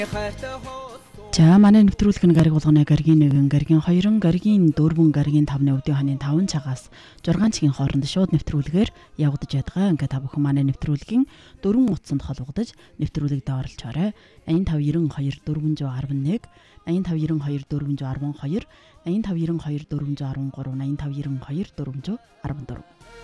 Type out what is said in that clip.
За манай нэвтрүүлэг нь гариг болгоно гаригийн 1, гаригийн 2, гаригийн 4, гаригийн 5-ны өвдөө ханы 5 цагаас 6 цагийн хооронд шууд нэвтрүүлгээр явагдаж байгаа. Ингээд та бүхэн манай нэвтрүүлгийн 4 утсанд холбогдож нэвтрүүлэгт оролцоорой. 8592 411, 8592 412, 8592 413, 8592 414.